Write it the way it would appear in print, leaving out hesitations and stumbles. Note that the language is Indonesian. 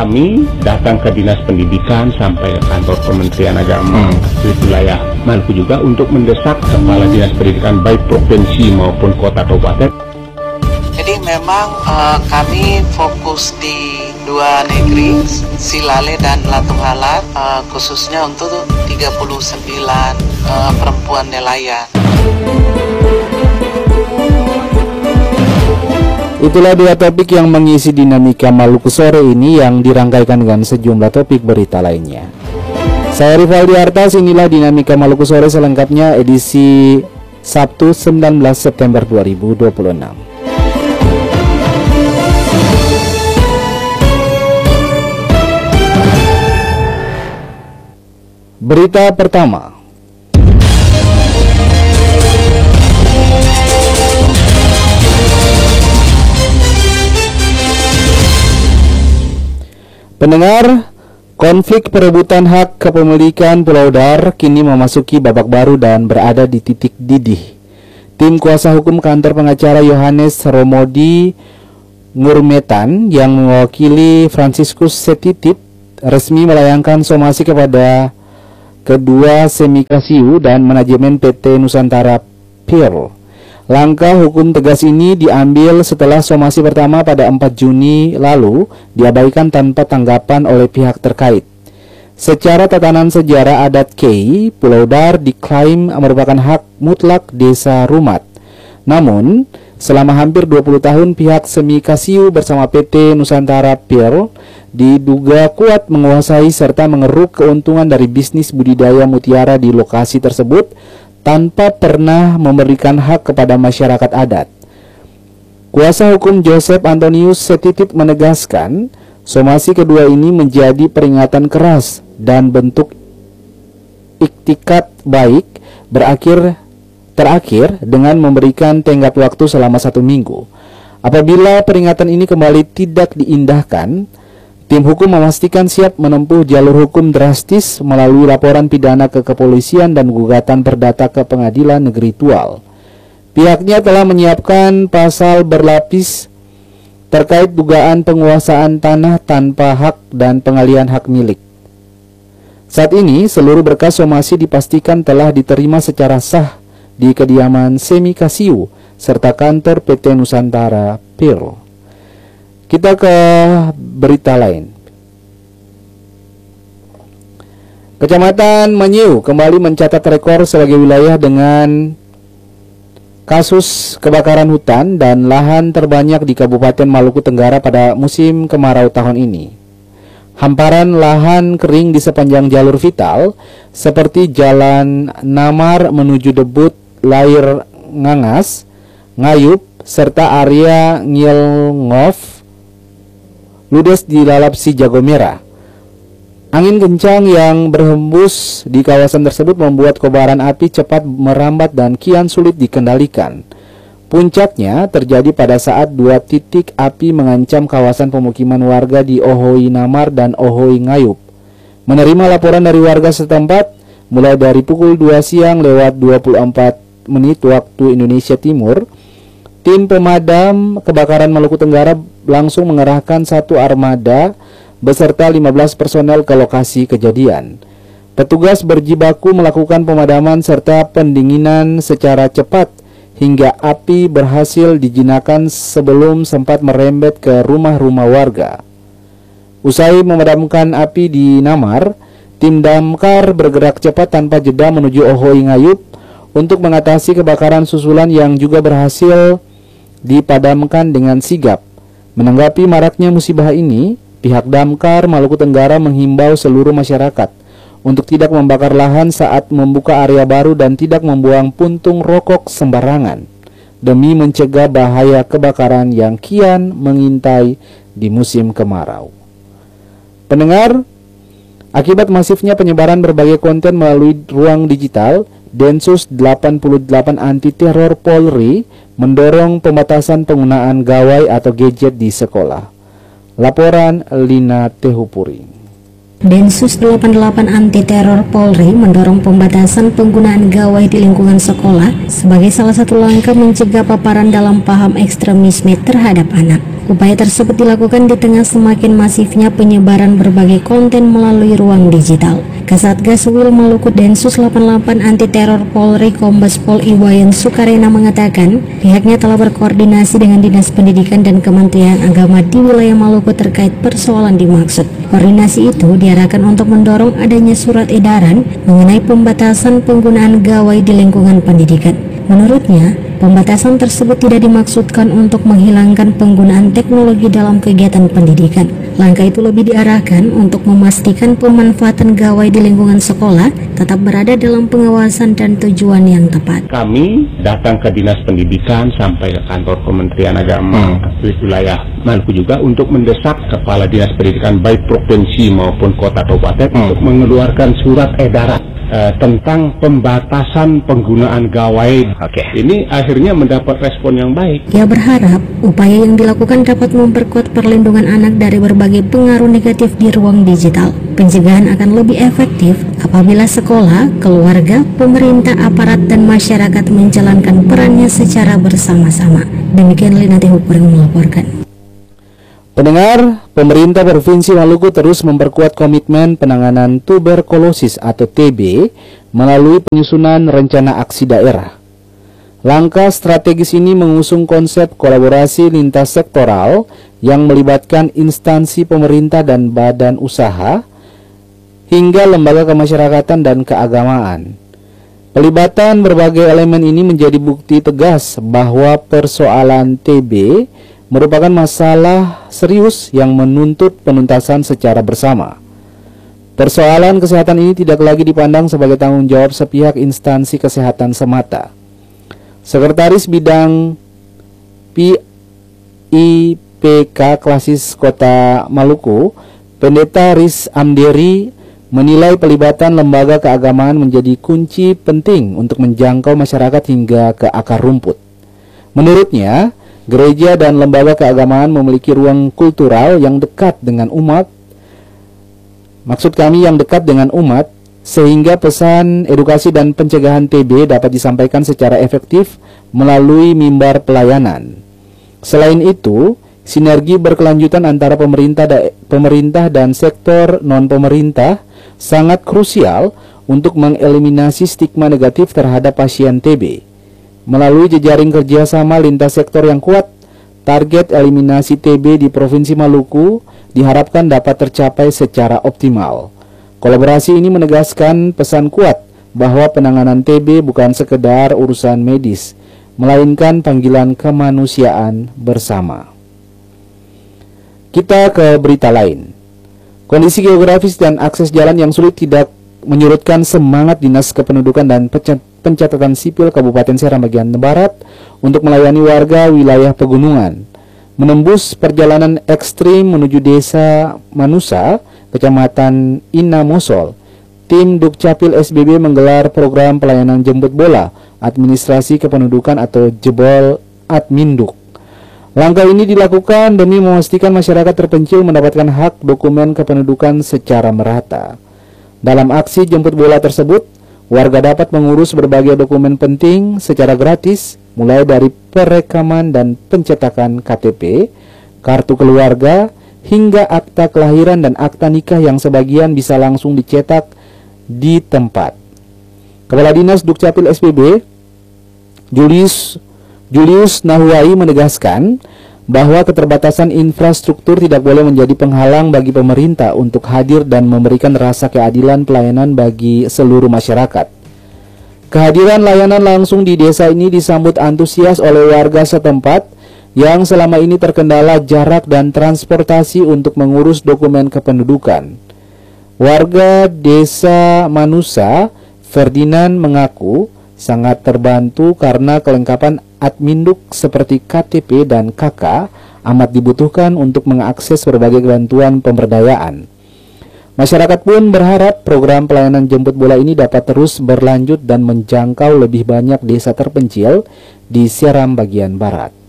kami datang ke Dinas Pendidikan sampai ke kantor Kementerian Agama di wilayah Maluku juga untuk mendesak Kepala Dinas Pendidikan baik provinsi maupun kota kabupaten. Jadi memang kami fokus di dua negeri, Silale dan Latuhalat, khususnya untuk 39 perempuan nelayan. Itulah dua topik yang mengisi dinamika Maluku sore ini yang dirangkaikan dengan sejumlah topik berita lainnya. Saya Rivaldi Artas, inilah dinamika Maluku sore selengkapnya edisi Sabtu 19 September 2026. Berita pertama. Pendengar, konflik perebutan hak kepemilikan Pulau Dar kini memasuki babak baru dan berada di titik didih. Tim kuasa hukum kantor pengacara Yohanes Romodi Ngurmetan yang mewakili Franciscus Setitip resmi melayangkan somasi kepada kedua Semikasiu dan manajemen PT Nusantara Pearl. Langkah hukum tegas ini diambil setelah somasi pertama pada 4 Juni lalu diabaikan tanpa tanggapan oleh pihak terkait. Secara tatanan sejarah adat Kei, Pulau Dar diklaim merupakan hak mutlak Desa Rumat. Namun, selama hampir 20 tahun pihak Semikasiu bersama PT Nusantara Pearl diduga kuat menguasai serta mengeruk keuntungan dari bisnis budidaya mutiara di lokasi tersebut tanpa pernah memberikan hak kepada masyarakat adat. Kuasa hukum Joseph Antonius Setitip menegaskan, somasi kedua ini menjadi peringatan keras dan bentuk iktikat baik terakhir dengan memberikan tenggat waktu selama 1 minggu. Apabila peringatan ini kembali tidak diindahkan, tim hukum memastikan siap menempuh jalur hukum drastis melalui laporan pidana ke kepolisian dan gugatan perdata ke Pengadilan Negeri Tual. Pihaknya telah menyiapkan pasal berlapis terkait dugaan penguasaan tanah tanpa hak dan pengalihan hak milik. Saat ini, seluruh berkas somasi dipastikan telah diterima secara sah di kediaman Semikasiu serta kantor PT Nusantara Pearl. Kita ke berita lain. Kecamatan Manyiu kembali mencatat rekor sebagai wilayah dengan kasus kebakaran hutan dan lahan terbanyak di Kabupaten Maluku Tenggara pada musim kemarau tahun ini. Hamparan lahan kering di sepanjang jalur vital seperti Jalan Namar menuju Debut, Lair Ngangas, Ngayup, serta area Ngilngof ludes dilalap si jago merah. Angin kencang yang berhembus di kawasan tersebut membuat kobaran api cepat merambat dan kian sulit dikendalikan. Puncaknya terjadi pada saat 2 titik api mengancam kawasan pemukiman warga di Ohoi Namar dan Ohoi Ngayup. Menerima laporan dari warga setempat, mulai dari pukul 2 siang lewat 24 menit waktu Indonesia Timur, tim pemadam kebakaran Maluku Tenggara langsung mengerahkan 1 armada beserta 15 personel ke lokasi kejadian. Petugas berjibaku melakukan pemadaman serta pendinginan secara cepat hingga api berhasil dijinakan sebelum sempat merembet ke rumah-rumah warga. Usai memadamkan api di Namar, tim damkar bergerak cepat tanpa jeda menuju Ohoi Ngayup untuk mengatasi kebakaran susulan yang juga berhasil dipadamkan dengan sigap. Menanggapi maraknya musibah ini, pihak damkar Maluku Tenggara menghimbau seluruh masyarakat untuk tidak membakar lahan saat membuka area baru dan tidak membuang puntung rokok sembarangan demi mencegah bahaya kebakaran yang kian mengintai di musim kemarau. Pendengar, akibat masifnya penyebaran berbagai konten melalui ruang digital, Densus 88 Anti Teror Polri mendorong pembatasan penggunaan gawai atau gadget di sekolah. Laporan Lina Tehupuri. Densus 88 Anti Teror Polri mendorong pembatasan penggunaan gawai di lingkungan sekolah sebagai salah satu langkah mencegah paparan dalam paham ekstremisme terhadap anak. Upaya tersebut dilakukan di tengah semakin masifnya penyebaran berbagai konten melalui ruang digital. Kasatgas Wil Maluku Densus 88 Anti Teror Polri Kombes Pol Iwayan Sukarena mengatakan pihaknya telah berkoordinasi dengan Dinas Pendidikan dan Kementerian Agama di wilayah Maluku terkait persoalan dimaksud. Koordinasi itu diarahkan untuk mendorong adanya surat edaran mengenai pembatasan penggunaan gawai di lingkungan pendidikan. Menurutnya, pembatasan tersebut tidak dimaksudkan untuk menghilangkan penggunaan teknologi dalam kegiatan pendidikan. Langkah itu lebih diarahkan untuk memastikan pemanfaatan gawai di lingkungan sekolah tetap berada dalam pengawasan dan tujuan yang tepat. Kami datang ke Dinas Pendidikan sampai ke kantor Kementerian Agama wilayah Maluku juga untuk mendesak Kepala Dinas Pendidikan baik provinsi maupun kota kabupaten untuk mengeluarkan surat edaran tentang pembatasan penggunaan gawai. Ini akhirnya mendapat respon yang baik. Ia berharap upaya yang dilakukan dapat memperkuat perlindungan anak dari berbagai pengaruh negatif di ruang digital. Pencegahan akan lebih efektif apabila sekolah, keluarga, pemerintah, aparat, dan masyarakat menjalankan perannya secara bersama-sama. Demikian Lina Tehupur yang melaporkan. Pendengar, pemerintah Provinsi Maluku terus memperkuat komitmen penanganan tuberkulosis atau TB melalui penyusunan rencana aksi daerah. Langkah strategis ini mengusung konsep kolaborasi lintas sektoral yang melibatkan instansi pemerintah dan badan usaha hingga lembaga kemasyarakatan dan keagamaan. Pelibatan berbagai elemen ini menjadi bukti tegas bahwa persoalan TB merupakan masalah serius yang menuntut penuntasan secara bersama. Persoalan kesehatan ini tidak lagi dipandang sebagai tanggung jawab sepihak instansi kesehatan semata. Sekretaris Bidang PIPK Klasis Kota Maluku, Pendeta Riz Amderi, menilai pelibatan lembaga keagamaan menjadi kunci penting untuk menjangkau masyarakat hingga ke akar rumput. Menurutnya, gereja dan lembaga keagamaan memiliki ruang kultural yang dekat dengan umat. Maksud kami yang dekat dengan umat, sehingga pesan edukasi dan pencegahan TB dapat disampaikan secara efektif melalui mimbar pelayanan. Selain itu, sinergi berkelanjutan antara pemerintah dan sektor non-pemerintah sangat krusial untuk mengeliminasi stigma negatif terhadap pasien TB. Melalui jejaring kerjasama lintas sektor yang kuat, target eliminasi TB di Provinsi Maluku diharapkan dapat tercapai secara optimal. Kolaborasi ini menegaskan pesan kuat bahwa penanganan TB bukan sekedar urusan medis, melainkan panggilan kemanusiaan bersama. Kita ke berita lain. Kondisi geografis dan akses jalan yang sulit tidak menyurutkan semangat Dinas Kependudukan dan Pencatatan Sipil Kabupaten Seram bagian Barat untuk melayani warga wilayah pegunungan. Menembus perjalanan ekstrim menuju Desa Manusa, Kecamatan Inamosol, tim Dukcapil SBB menggelar program pelayanan jemput bola administrasi kependudukan atau jebol Adminduk. Langkah ini dilakukan demi memastikan masyarakat terpencil mendapatkan hak dokumen kependudukan secara merata. Dalam aksi jemput bola tersebut, warga dapat mengurus berbagai dokumen penting secara gratis, mulai dari perekaman dan pencetakan KTP, kartu keluarga, hingga akta kelahiran dan akta nikah yang sebagian bisa langsung dicetak di tempat. Kepala Dinas Dukcapil SPB, Julius Nahuai menegaskan bahwa keterbatasan infrastruktur tidak boleh menjadi penghalang bagi pemerintah untuk hadir dan memberikan rasa keadilan pelayanan bagi seluruh masyarakat. Kehadiran layanan langsung di desa ini disambut antusias oleh warga setempat yang selama ini terkendala jarak dan transportasi untuk mengurus dokumen kependudukan. Warga Desa Manusa, Ferdinand, mengaku sangat terbantu karena kelengkapan Adminduk seperti KTP dan KK amat dibutuhkan untuk mengakses berbagai bantuan pemberdayaan. Masyarakat pun berharap program pelayanan jemput bola ini dapat terus berlanjut dan menjangkau lebih banyak desa terpencil di Seram bagian barat.